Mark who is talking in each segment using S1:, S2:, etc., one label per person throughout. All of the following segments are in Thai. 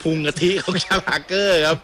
S1: พุงกะทิของชาลาเกอร์ครับ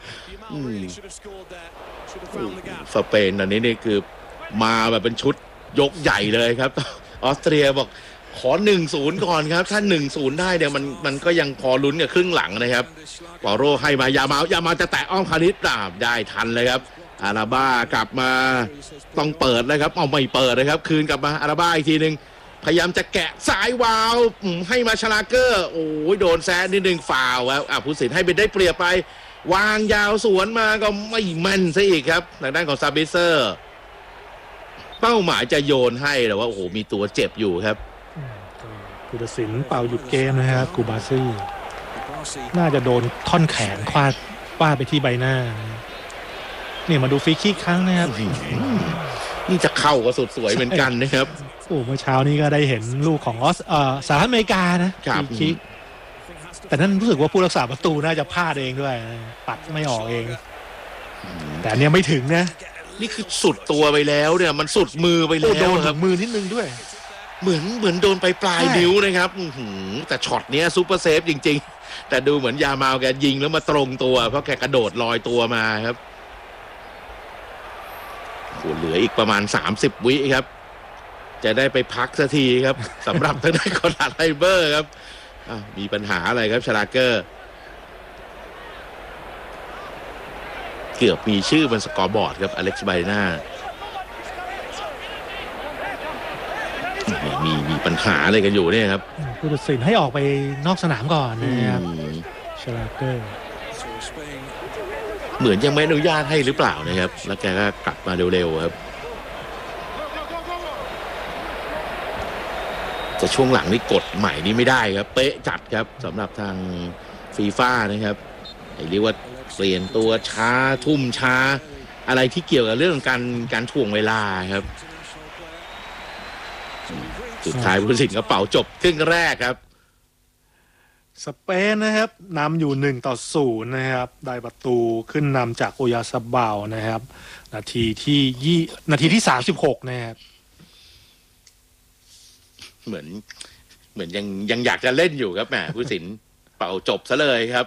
S1: สเปนอันนี้นี่คือมาแบบเป็นชุดยกใหญ่เลยครับออสเตรียบอกขอ 1-0 ก่อนครับถ้า 1-0 ได้เนี่ยมันก็ยังพอลุ้นกับครึ่งหลังนะครับปอโรให้มายามาจะแตะอ้อมคาริสได้ทันเลยครับอาราบ้ากลับมาต้องเปิดนะครับเอาไม่เปิดนะครับคืนกลับมาอาราบ้าอีกทีนึงพยายามจะแกะสายวาวให้มาชาลาเกอร์โอ้ยโดนแซะนิดนึงฟาวครับผู้สินให้เป็นได้เปรียบไปวางยาวสวนมาก็ไม่แม่นซะอีกครับทางด้านของซาบิเซอร์เป้าหมายจะโยนให้แต่ว่าโอ้โหมีตัวเจ็บอยู่ครับ
S2: ผู้ตัดสินเป่าหยุดเกมนะครับกูบาซี่น่าจะโดนท่อนแขนฟาดไปที่ใบหน้าเนี่ยมาดูฟรีคิกครั้งนะครับ
S1: นี่จะเข้าก็สุดสวยเหมือนกันนะครับ
S2: โอ้เมื่อเช้านี้ก็ได้เห็นลูกของสหรัฐอเมริกานะฟรีคิกแต่นั่นรู้สึกว่าผู้รักษาประตูน่าจะพลาดเองด้วยปัดไม่ออกเองแต่เนี่ยไม่ถึงนะ
S1: นี่คือสุดตัวไปแล้วเนี่ยมันสุดมือไปแล้ว
S2: โดนมือนิดนึงด้วย
S1: เหมือนโดนไปปลายนิ้วนะครับแต่ช็อตนี้ซุปเปอร์เซฟจริงๆแต่ดูเหมือนยามาแกยิงแล้วมาตรงตัวเพราะแกกระโดดลอยตัวมาครับเหลืออีกประมาณ30วิครับจะได้ไปพักสักทีครับสำหรับทางด้านคอนราดไฮเบอร์ครับมีปัญหาอะไรครับชาลาเกอร์เกือบมีชื่อบนสกอร์บอร์ดครับอเล็กซ์ไบน่ามีปัญหาอะไรกันอยู่เนี่ยครับ
S2: ผู้ตัดสินให้ออกไปนอกสนามก่อนนะครับชาลาเกอร์
S1: เหมือนยังไม่อนุญาตให้หรือเปล่านะครับแล้วแกก็กลับมาเร็วๆครับแต่ช่วงหลังนี่กดใหม่นี่ไม่ได้ครับเป๊ะจัดครับสำหรับทางฟีฟ่านะครับเรียกว่าเปลี่ยนตัวช้าทุ่มช้าอะไรที่เกี่ยวกับเรื่องการถ่วงเวลาครับสุดท้ายผู้ตัดสินก็เป่าจบครึ่งแรกครับ
S2: สเปนนะครับนำอยู่1-0นะครับได้ประตูขึ้นนำจากโอยาซาบาลนะครับนาทีที่36นะครับ
S1: เหมือนยังอยากจะเล่นอยู่ครับแหมผู้ตัดสินเป่าจบซะเลยครับ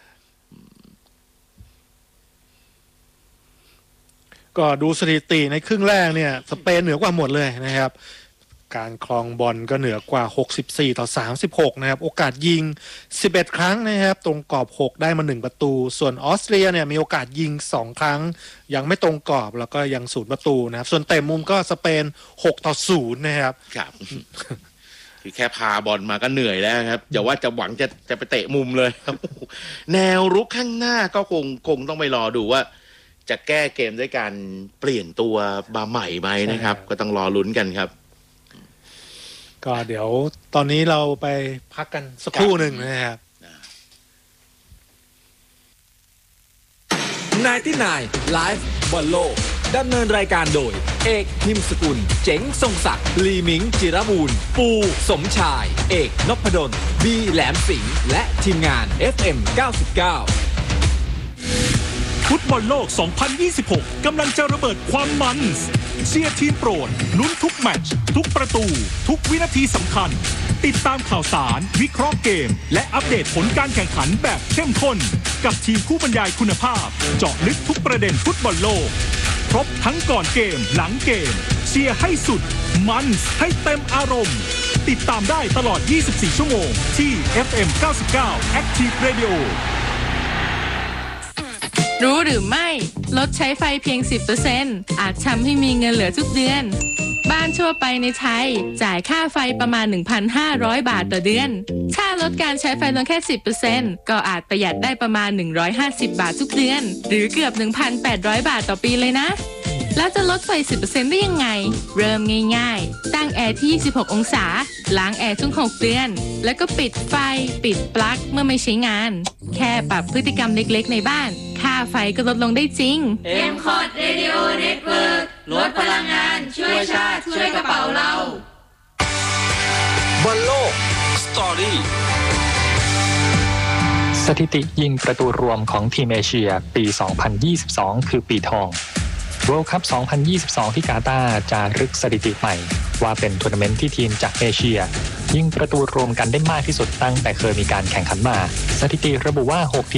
S2: ก็ดูสถิติในครึ่งแรกเนี่ยสเปนเหนือกว่าหมดเลยนะครับการครองบอลก็เหนือกว่า64-36นะครับโอกาสยิง11ครั้งนะครับตรงกรอบ6ได้มา1ประตูส่วนออสเตรียเนี่ยมีโอกาสยิง2ครั้งยังไม่ตรงกรอบแล้วก็ยัง0ประตูนะครับส่วนเตะมุมก็สเปน6-0นะครับ
S1: ครับคือแค่พาบอลมาก็เหนื่อยแล้วครับอย่าว่าจะหวังจะไปเตะมุมเลยครับแนวรุกข้างหน้าก็คงต้องไปรอดูว่าจะแก้เกมด้วยการเปลี่ยนตัวมาใหม่ไหมนะครับก็ต้องรอลุ้นกันครับ
S2: ก็เดี๋ยวตอนนี้เราไปพักกันสักครู่หนึ่งนะครับ
S3: 99 Live บอลโลกดำเนินรายการโดยเอกพิมพ์สกุลเจ๋งทรงศักดิ์ลีมิงจิรบูรณ์ปูสมชายเอกนพดลบีแหลมสิงห์และทีมงาน FM 99
S4: ฟุตบอลโลก 2026 กำลังจะระเบิดความมันเชียร์ทีมโปรดลุ้นทุกแมตช์ทุกประตูทุกวินาทีสำคัญติดตามข่าวสารวิเคราะห์เกมและอัปเดตผลการแข่งขันแบบเข้มข้นกับทีมผู้บรรยายคุณภาพเจาะลึกทุกประเด็นฟุตบอลโลกครบทั้งก่อนเกมหลังเกมเชียร์ให้สุดมันให้เต็มอารมณ์ติดตามได้ตลอด 24 ชั่วโมงที่ FM 99 Active Radio
S5: รู้หรือไม่ลดใช้ไฟเพียง 10% อาจทำให้มีเงินเหลือทุกเดือนบ้านทั่วไปในไทยจ่ายค่าไฟประมาณ 1,500 บาทต่อเดือนถ้าลดการใช้ไฟลงแค่ 10% ก็อาจประหยัดได้ประมาณ150 บาททุกเดือนหรือเกือบ 1,800 บาทต่อปีเลยนะแล้วจะลดไฟ 10% ได้ยังไงเริ่มง่ายๆตั้งแอร์ที่26องศาล้างแอร์ทุก6เดือนแล้วก็ปิดไฟปิดปลั๊กเมื่อไม่ใช้งานแค่ปรับพฤติกรรมเล็กๆในบ้านค่าไฟก็ลดลงได้จริง
S6: M-Cod Radio Network ลดพลังงานช่วยชาติช่วยกระเป๋าเรา
S3: บอลโลกสตอรี่
S7: สถิติยิงประตูรวมของทีมเอเชียปี 2022 คือปีทอง World Cup 2022 ที่กาตาร์จารึกสถิติใหม่ว่าเป็นทัวร์นาเมนต์ที่ทีมจากเอเชียยิงประตูรวมกันได้มากที่สุดตั้งแต่เคยมีการแข่งขันมาสถิติระบุว่า6ทีม